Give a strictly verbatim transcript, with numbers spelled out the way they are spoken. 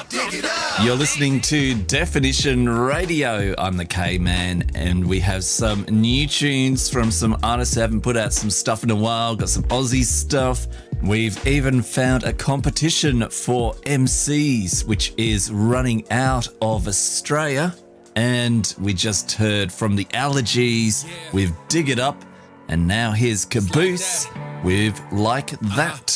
You're listening to Definition Radio. I'm the K-Man, and we have some new tunes from some artists who haven't put out some stuff in a while. Got some Aussie stuff. We've even found a competition for M Cs, which is running out of Australia. And we just heard from the Allergies with Dig It Up. And now here's Caboose with Like That.